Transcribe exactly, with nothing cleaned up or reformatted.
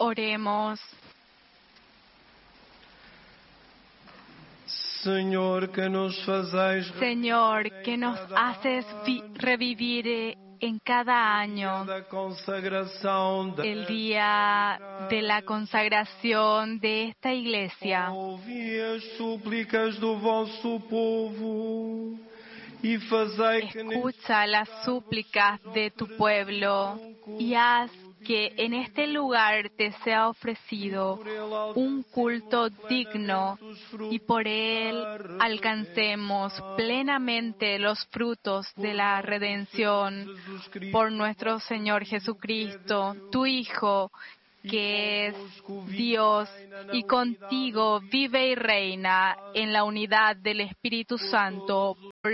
Oremos. Señor, que nos fazais Señor, que nos haces vi- revivir eh, en cada año da consagração da el día de la consagración de esta iglesia. Ouvi as súplicas do vosso povo e fazei que Escucha las súplicas de tu pueblo y haz que en este lugar te sea ofrecido un culto digno y por él alcancemos plenamente los frutos de la redención por nuestro Señor Jesucristo, tu Hijo, que es Dios y contigo vive y reina en la unidad del Espíritu Santo